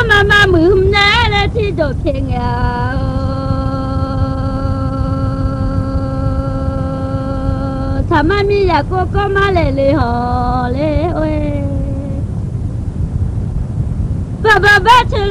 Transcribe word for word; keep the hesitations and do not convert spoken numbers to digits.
mà mà mượm nhá là chỉ đồ thiên à thà mà mi ya cô có mà lệ lệ họ lệ ơi bà bà bà